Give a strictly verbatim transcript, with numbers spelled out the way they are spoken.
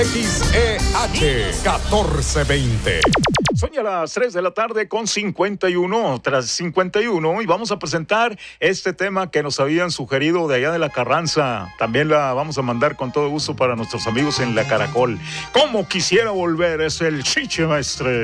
X E H catorce veinte. Son ya las tres de la tarde con cincuenta y uno, tras cincuenta y uno, y vamos a presentar este tema que nos habían sugerido de allá de La Carranza. También la vamos a mandar con todo gusto para nuestros amigos en La Caracol. Como quisiera volver, es el Chiche Maestre.